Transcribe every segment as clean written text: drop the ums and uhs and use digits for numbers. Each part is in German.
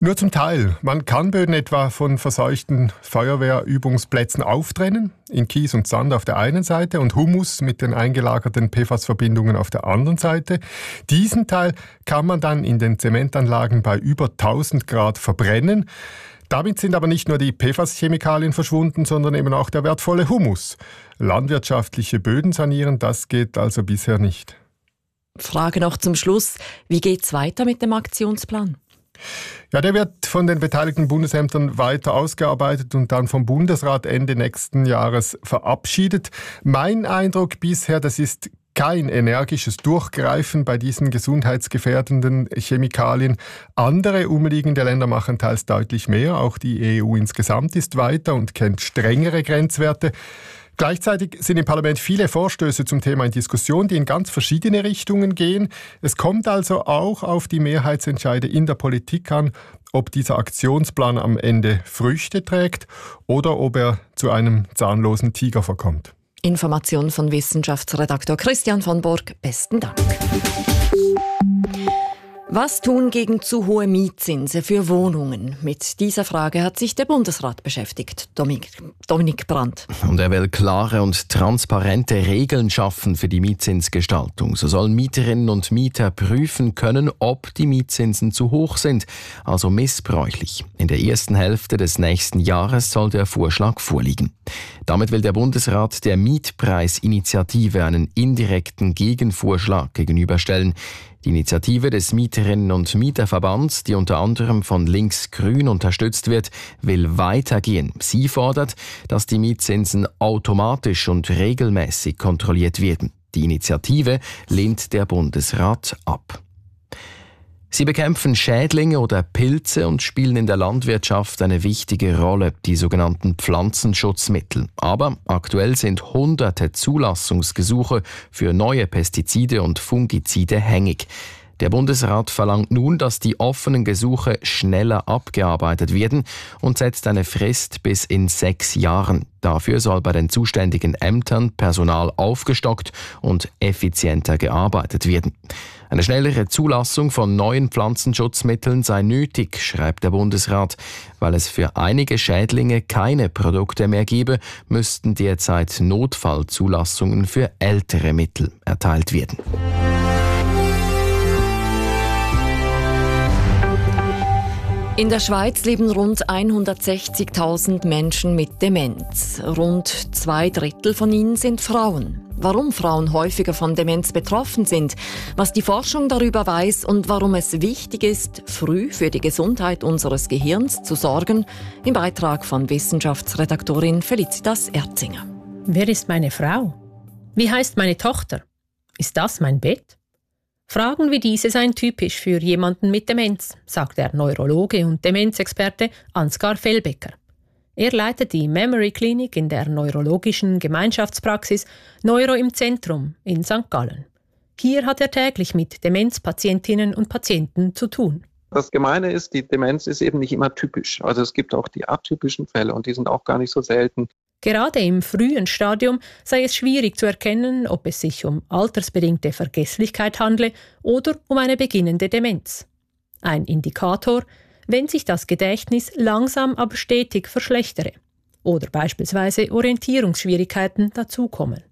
Nur zum Teil. Man kann Böden etwa von verseuchten Feuerwehrübungsplätzen auftrennen, in Kies und Sand auf der einen Seite und Humus mit den eingelagerten PFAS-Verbindungen auf der anderen Seite. Diesen Teil kann man dann in den Zementanlagen bei über 1000 Grad verbrennen. Damit sind aber nicht nur die PFAS-Chemikalien verschwunden, sondern eben auch der wertvolle Humus. Landwirtschaftliche Böden sanieren, das geht also bisher nicht. Frage noch zum Schluss. Wie geht's weiter mit dem Aktionsplan? Ja, der wird von den beteiligten Bundesämtern weiter ausgearbeitet und dann vom Bundesrat Ende nächsten Jahres verabschiedet. Mein Eindruck bisher, das ist kein energisches Durchgreifen bei diesen gesundheitsgefährdenden Chemikalien. Andere umliegende Länder machen teils deutlich mehr. Auch die EU insgesamt ist weiter und kennt strengere Grenzwerte. Gleichzeitig sind im Parlament viele Vorstöße zum Thema in Diskussion, die in ganz verschiedene Richtungen gehen. Es kommt also auch auf die Mehrheitsentscheide in der Politik an, ob dieser Aktionsplan am Ende Früchte trägt oder ob er zu einem zahnlosen Tiger verkommt. Information von Wissenschaftsredaktor Christian von Burg. Besten Dank. Was tun gegen zu hohe Mietzinse für Wohnungen? Mit dieser Frage hat sich der Bundesrat beschäftigt. Dominik Brandt. Und er will klare und transparente Regeln schaffen für die Mietzinsgestaltung. So sollen Mieterinnen und Mieter prüfen können, ob die Mietzinsen zu hoch sind, also missbräuchlich. In der ersten Hälfte des nächsten Jahres soll der Vorschlag vorliegen. Damit will der Bundesrat der Mietpreisinitiative einen indirekten Gegenvorschlag gegenüberstellen. Die Initiative des Mieterinnen- und Mieterverbands, die unter anderem von Links-Grün unterstützt wird, will weitergehen. Sie fordert, dass die Mietzinsen automatisch und regelmäßig kontrolliert werden. Die Initiative lehnt der Bundesrat ab. Sie bekämpfen Schädlinge oder Pilze und spielen in der Landwirtschaft eine wichtige Rolle, die sogenannten Pflanzenschutzmittel. Aber aktuell sind hunderte Zulassungsgesuche für neue Pestizide und Fungizide hängig. Der Bundesrat verlangt nun, dass die offenen Gesuche schneller abgearbeitet werden und setzt eine Frist bis in 6 Jahren. Dafür soll bei den zuständigen Ämtern Personal aufgestockt und effizienter gearbeitet werden. Eine schnellere Zulassung von neuen Pflanzenschutzmitteln sei nötig, schreibt der Bundesrat. Weil es für einige Schädlinge keine Produkte mehr gebe, müssten derzeit Notfallzulassungen für ältere Mittel erteilt werden. In der Schweiz leben rund 160.000 Menschen mit Demenz. Rund 2/3 von ihnen sind Frauen. Warum Frauen häufiger von Demenz betroffen sind, was die Forschung darüber weiß und warum es wichtig ist, früh für die Gesundheit unseres Gehirns zu sorgen, im Beitrag von Wissenschaftsredaktorin Felicitas Erzinger. Wer ist meine Frau? Wie heißt meine Tochter? Ist das mein Bett? Fragen wie diese seien typisch für jemanden mit Demenz, sagt der Neurologe und Demenzexperte Ansgar Fellbecker. Er leitet die Memory Clinic in der neurologischen Gemeinschaftspraxis Neuro im Zentrum in St. Gallen. Hier hat er täglich mit Demenzpatientinnen und Patienten zu tun. Das Gemeine ist, die Demenz ist eben nicht immer typisch. Also es gibt auch die atypischen Fälle und die sind auch gar nicht so selten. Gerade im frühen Stadium sei es schwierig zu erkennen, ob es sich um altersbedingte Vergesslichkeit handle oder um eine beginnende Demenz. Ein Indikator, wenn sich das Gedächtnis langsam aber stetig verschlechtere oder beispielsweise Orientierungsschwierigkeiten dazukommen.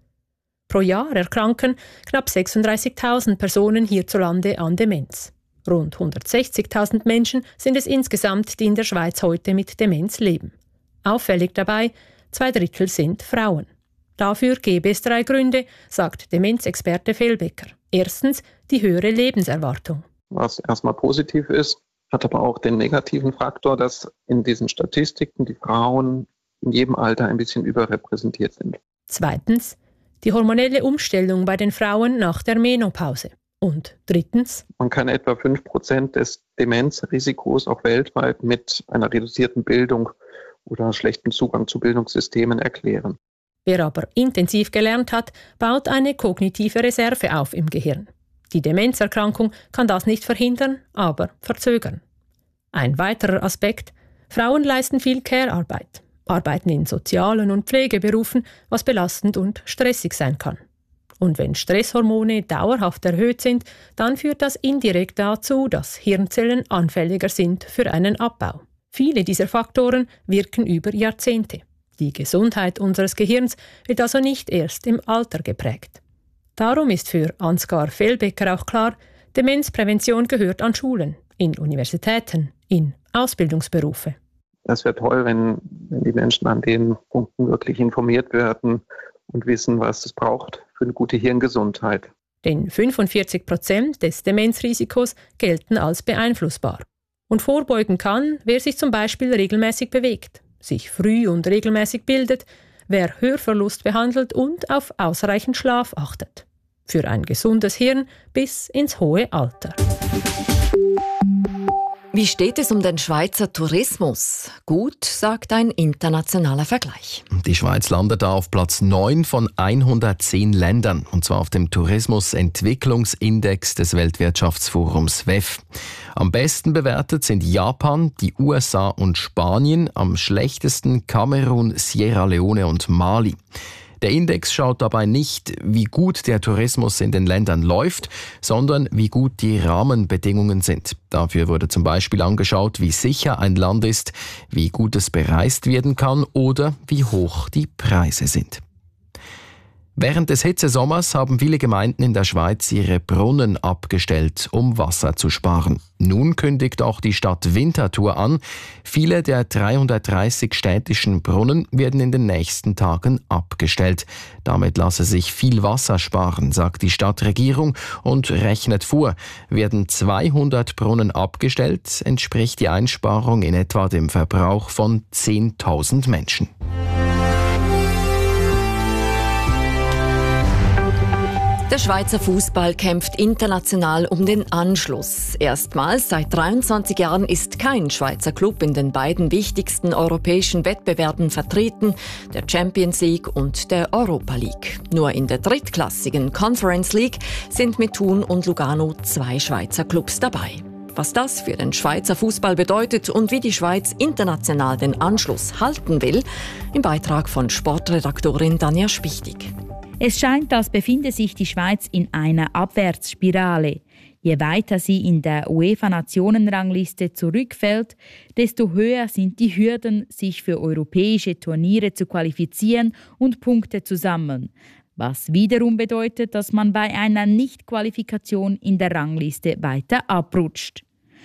Pro Jahr erkranken knapp 36.000 Personen hierzulande an Demenz. Rund 160.000 Menschen sind es insgesamt, die in der Schweiz heute mit Demenz leben. Auffällig dabei, 2/3 sind Frauen. Dafür gäbe es 3 Gründe, sagt Demenzexperte Fellbecker. Erstens die höhere Lebenserwartung. Was erstmal positiv ist, hat aber auch den negativen Faktor, dass in diesen Statistiken die Frauen in jedem Alter ein bisschen überrepräsentiert sind. Zweitens die hormonelle Umstellung bei den Frauen nach der Menopause. Und drittens, man kann etwa 5% des Demenzrisikos auch weltweit mit einer reduzierten Bildung oder schlechten Zugang zu Bildungssystemen erklären. Wer aber intensiv gelernt hat, baut eine kognitive Reserve auf im Gehirn. Die Demenzerkrankung kann das nicht verhindern, aber verzögern. Ein weiterer Aspekt: Frauen leisten viel Care-Arbeit, arbeiten in sozialen und Pflegeberufen, was belastend und stressig sein kann. Und wenn Stresshormone dauerhaft erhöht sind, dann führt das indirekt dazu, dass Hirnzellen anfälliger sind für einen Abbau. Viele dieser Faktoren wirken über Jahrzehnte. Die Gesundheit unseres Gehirns wird also nicht erst im Alter geprägt. Darum ist für Ansgar Fehlbecker auch klar, Demenzprävention gehört an Schulen, in Universitäten, in Ausbildungsberufe. Es wäre toll, wenn die Menschen an den Punkten wirklich informiert werden und wissen, was es braucht für eine gute Hirngesundheit. Denn 45% des Demenzrisikos gelten als beeinflussbar. Und vorbeugen kann, wer sich zum Beispiel regelmäßig bewegt, sich früh und regelmäßig bildet, wer Hörverlust behandelt und auf ausreichend Schlaf achtet. Für ein gesundes Hirn bis ins hohe Alter. Wie steht es um den Schweizer Tourismus? Gut, sagt ein internationaler Vergleich. Die Schweiz landet da auf Platz 9 von 110 Ländern, und zwar auf dem Tourismusentwicklungsindex des Weltwirtschaftsforums WEF. Am besten bewertet sind Japan, die USA und Spanien, am schlechtesten Kamerun, Sierra Leone und Mali. Der Index schaut dabei nicht, wie gut der Tourismus in den Ländern läuft, sondern wie gut die Rahmenbedingungen sind. Dafür wurde zum Beispiel angeschaut, wie sicher ein Land ist, wie gut es bereist werden kann oder wie hoch die Preise sind. Während des Hitzesommers haben viele Gemeinden in der Schweiz ihre Brunnen abgestellt, um Wasser zu sparen. Nun kündigt auch die Stadt Winterthur an. Viele der 330 städtischen Brunnen werden in den nächsten Tagen abgestellt. Damit lasse sich viel Wasser sparen, sagt die Stadtregierung und rechnet vor. Werden 200 Brunnen abgestellt, entspricht die Einsparung in etwa dem Verbrauch von 10.000 Menschen. Der Schweizer Fußball kämpft international um den Anschluss. Erstmals seit 23 Jahren ist kein Schweizer Club in den beiden wichtigsten europäischen Wettbewerben vertreten, der Champions League und der Europa League. Nur in der drittklassigen Conference League sind mit Thun und Lugano 2 Schweizer Clubs dabei. Was das für den Schweizer Fußball bedeutet und wie die Schweiz international den Anschluss halten will, im Beitrag von Sportredaktorin Danja Spichtig. Es scheint, als befinde sich die Schweiz in einer Abwärtsspirale. Je weiter sie in der UEFA-Nationenrangliste zurückfällt, desto höher sind die Hürden, sich für europäische Turniere zu qualifizieren und Punkte zu sammeln. Was wiederum bedeutet, dass man bei einer Nicht-Qualifikation in der Rangliste weiter abrutscht.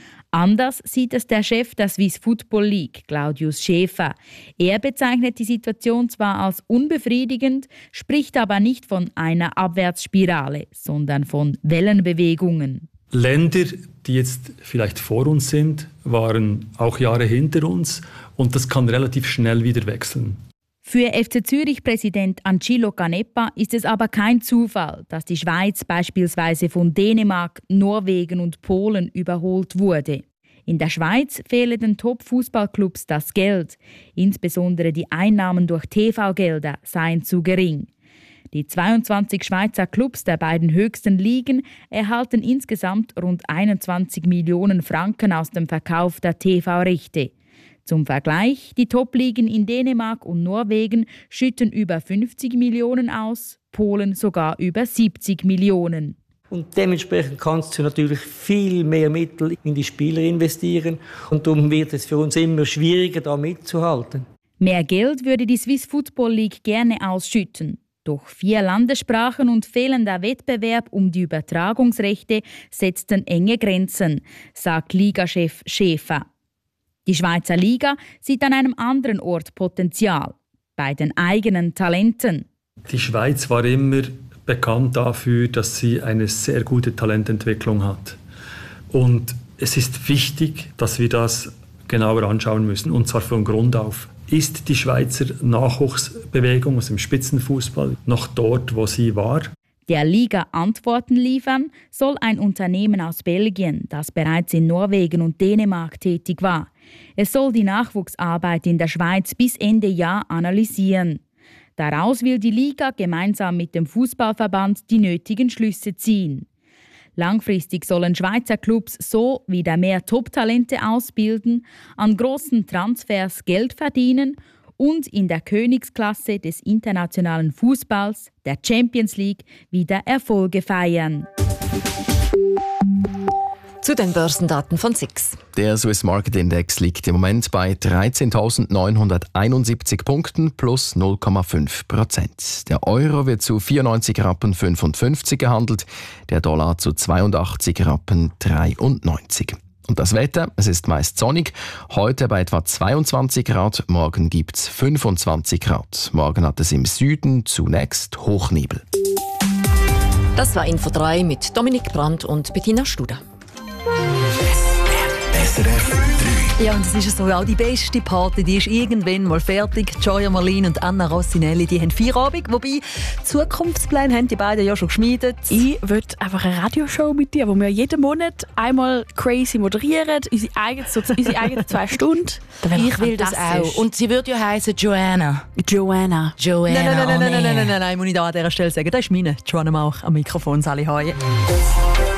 Anders sieht es der Chef der Swiss Football League, Claudius Schäfer. Er bezeichnet die Situation zwar als unbefriedigend, spricht aber nicht von einer Abwärtsspirale, sondern von Wellenbewegungen. Länder, die jetzt vielleicht vor uns sind, waren auch Jahre hinter uns und das kann relativ schnell wieder wechseln. Für FC Zürich-Präsident Ancillo Canepa ist es aber kein Zufall, dass die Schweiz beispielsweise von Dänemark, Norwegen und Polen überholt wurde. In der Schweiz fehle den Top-Fußballclubs das Geld. Insbesondere die Einnahmen durch TV-Gelder seien zu gering. Die 22 Schweizer Clubs der beiden höchsten Ligen erhalten insgesamt rund 21 Millionen Franken aus dem Verkauf der TV-Rechte. Zum Vergleich, die Top-Ligen in Dänemark und Norwegen schütten über 50 Millionen aus, Polen sogar über 70 Millionen. Und dementsprechend kannst du natürlich viel mehr Mittel in die Spieler investieren und darum wird es für uns immer schwieriger, da mitzuhalten. Mehr Geld würde die Swiss Football League gerne ausschütten. Doch 4 Landessprachen und fehlender Wettbewerb um die Übertragungsrechte setzten enge Grenzen, sagt Ligachef Schäfer. Die Schweizer Liga sieht an einem anderen Ort Potenzial, bei den eigenen Talenten. Die Schweiz war immer bekannt dafür, dass sie eine sehr gute Talententwicklung hat. Und es ist wichtig, dass wir das genauer anschauen müssen, und zwar von Grund auf. Ist die Schweizer Nachwuchsbewegung aus dem Spitzenfußball noch dort, wo sie war? Der Liga Antworten liefern soll ein Unternehmen aus Belgien, das bereits in Norwegen und Dänemark tätig war. Es soll die Nachwuchsarbeit in der Schweiz bis Ende Jahr analysieren. Daraus will die Liga gemeinsam mit dem Fußballverband die nötigen Schlüsse ziehen. Langfristig sollen Schweizer Clubs so wieder mehr Top-Talente ausbilden, an grossen Transfers Geld verdienen und in der Königsklasse des internationalen Fußballs, der Champions League, wieder Erfolge feiern. Zu den Börsendaten von SIX. Der Swiss Market Index liegt im Moment bei 13.971 Punkten plus 0,5%. Der Euro wird zu 94,55 Rappen gehandelt, der Dollar zu 82,93 Rappen. Und das Wetter, es ist meist sonnig, heute bei etwa 22 Grad, morgen gibt es 25 Grad. Morgen hat es im Süden zunächst Hochnebel. Das war Info 3 mit Dominik Brandt und Bettina Studer. SRF 3. Ja, und es ist so, auch die beste Party, die ist irgendwann mal fertig. Gioia Marlin und Anna Rossinelli, die haben Feierabend, wobei Zukunftspläne haben die beiden ja schon geschmiedet. Ich will einfach eine Radioshow mit dir, wo wir jeden Monat einmal crazy moderieren, unsere eigenen 2 Stunden. Ich will das auch. Und sie würde ja heißen Joanna. Joanna. Nein, muss ich da an dieser Stelle sagen. Das ist meine Joanna Mauch am Mikrofon, Sally Haie.